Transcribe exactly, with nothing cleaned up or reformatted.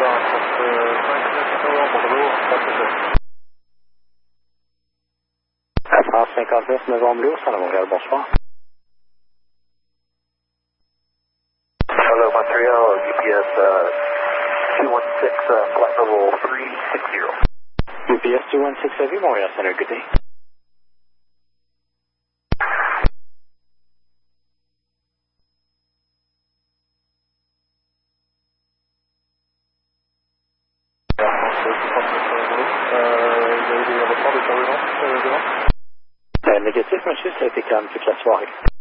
France cinquante-neuf novembre Bleu, Centre Montréal, bonsoir. Hello, Montreal, U P S uh, two one six, uh, flight level three sixty. U P S two one six Heavy, Montreal Center, good day. Euh, négatif, monsieur, ça a été calme toute la soirée.